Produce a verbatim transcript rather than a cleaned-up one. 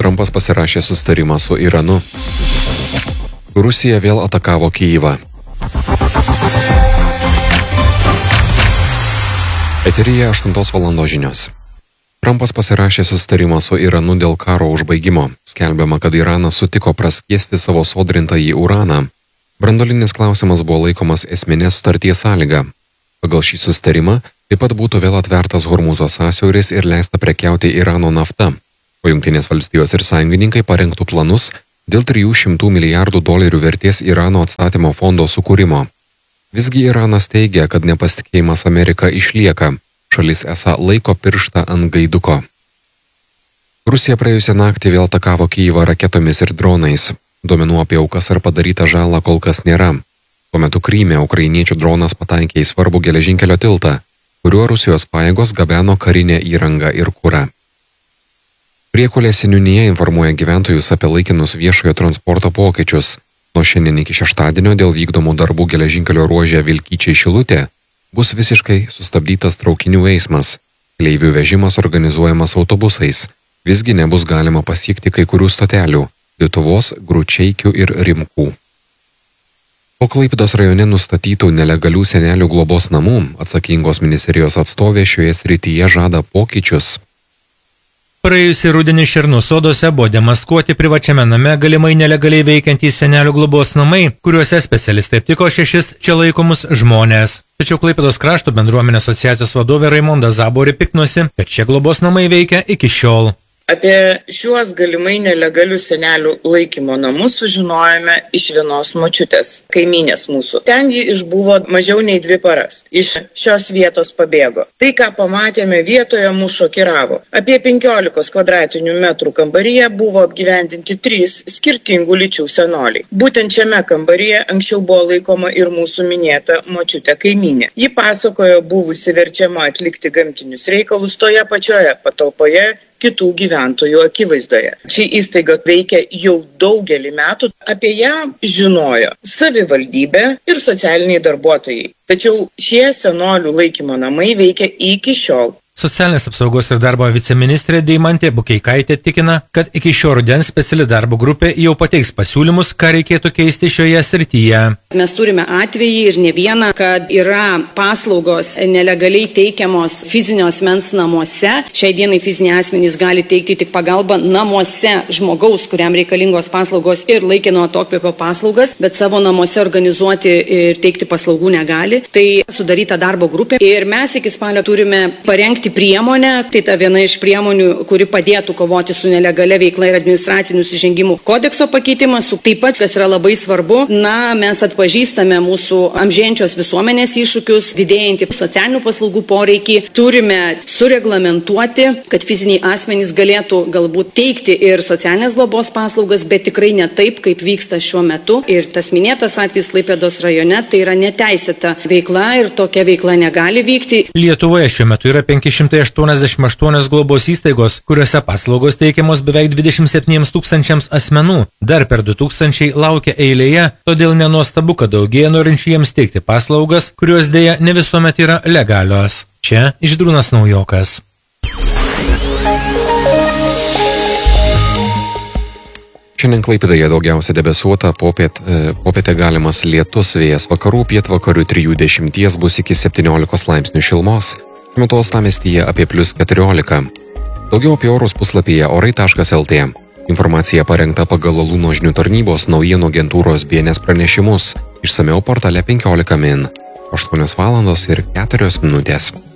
Trumpas pasirašė susitarimą su Iranu. Rusija vėl atakavo Kijivą. Eteryje aštuntos valandos žinios. Trumpas pasirašė susitarimą su Iranu dėl karo užbaigimo. Skelbiama, kad Iranas sutiko praskiesti savo sodrintąjį uraną. Branduolinis klausimas buvo laikomas esminė sutarties sąlyga. Pagal šį susitarimą taip pat būtų vėl atvertas Hormūzo sąsiauris ir leista prekiauti Irano nafta, o Jungtinės valstijos ir sąjungininkai parengtų planus dėl trijų šimtų milijardų dolerių vertės Irano atstatymo fondo sukūrimo. Visgi Iranas teigia, kad nepasitikėjimas Amerika išlieka, šalis esą laiko pirštą ant gaiduko. Rusija praėjusią naktį vėl atakavo Kijivą raketomis ir dronais. Duomenų apie aukas ar padarytą žalą kol kas nėra. Tuo metu Kryme ukrainiečių dronas pataikė į svarbų geležinkelio tiltą, kuriuo Rusijos pajėgos gabeno karinę įrangą ir kurą. Priekulės seniūnija informuoja gyventojus apie laikinus viešojo transporto pokyčius. Nuo šiandien iki šeštadienio dėl vykdomų darbų geležinkelio ruože Vilkyčiai Šilutė bus visiškai sustabdytas traukinių eismas. Keleivių vežimas organizuojamas autobusais. Visgi nebus galima pasiekti kai kurių stotelių – Lietuvos, Gručeikių ir Rimkų. Po Klaipėdos rajone nustatytų nelegalių senelių globos namų atsakingos ministerijos atstovė šioje srityje žada pokyčius. Praėjusį rudenį Šernų sodose buvo demaskuoti privačiame name galimai nelegaliai veikiantys senelių globos namai, kuriuose specialistai aptiko šešis čia laikomus žmonės. Tačiau Klaipėdos krašto bendruomenės asociacijos vadovė Raimonda Zaborė piktinosi, kad šie globos namai veikia iki šiol. Apie šiuos galimai nelegalius senelių laikymo namus sužinojome iš vienos močiutės, kaimynės mūsų. Ten ji išbuvo mažiau nei dvi paras. Iš šios vietos pabėgo. Tai, ką pamatėme vietoje, mus šokiravo. Apie penkiolikos kvadratinių metrų kambaryje buvo apgyvendinti trys skirtingų lyčių senoliai. Būtent šiame kambaryje anksčiau buvo laikoma ir mūsų minėta močiutė kaimynė. Ji pasakojo buvusi verčiama atlikti gamtinius reikalus toje pačioje patalpoje kitų gyventojų akivaizdoje. Ši įstaiga veikia jau daugelį metų. Apie ją žinojo savivaldybė ir socialiniai darbuotojai. Tačiau šie senolių laikymo namai veikia iki šiol. Socialinės apsaugos ir darbo viceministrė Deimantė Bukeikaitė tikina, kad iki šio rudens speciali darbo grupė jau pateiks pasiūlymus, ką reikėtų keisti šioje srityje. Mes turime atvejį ir ne vieną, kad yra paslaugos nelegaliai teikiamos fizinio asmens namuose. Šiai dienai fiziniai asmenys gali teikti tik pagalbą namuose žmogaus, kuriam reikalingos paslaugos ir laikino atokvėpio paslaugas, bet savo namuose organizuoti ir teikti paslaugų negali. Tai sudaryta darbo grupė ir mes iki spalio turime parengti priemonę, tai ta viena iš priemonių, kuri padėtų kovoti su nelegalia veikla ir administracinių nusižengimų kodekso pakeitimas. Taip pat, kas yra labai svarbu, na, mes atpažįstame mūsų amžėjančios visuomenės iššūkius, didėjantį socialinių paslaugų poreikį. Turime sureglamentuoti, kad fiziniai asmenys galėtų galbūt teikti ir socialinės globos paslaugas, bet tikrai ne taip, kaip vyksta šiuo metu. Ir tas minėtas atvejis Klaipėdos rajone, tai yra neteisėta veikla ir tokia veikla negali vykti. Lietuvoje šiuo metu yra penki šimtai aštuoniasdešimt aštuonios globos įstaigos, kuriuose paslaugos teikiamos beveik dvidešimt septyniems tūkstančiams asmenų. Dar per du tūkstančiai laukia eilėje, todėl nenuostabu, kad daugėja norinčių jiems teikti paslaugas, kurios dėja ne visuomet yra legalios. Čia Žydrūnas Naujokas. Šiandien Klaipėdoje daugiausia debesuota, popiet, e, popietė galimas lietus, vėjas vakarų, pietvakarių trijų dešimties bus iki septyniolikos laipsnių šilumos. Metu uostamiestyje apie plius keturiolika. Daugiau apie orus puslapyje orai taškas lt. Informacija parengta pagal Lūno žinių tarnybos naujienų agentūros B N S pranešimus. Išsamiau portale penkiolika min. aštuonios valandos ir keturios minutės.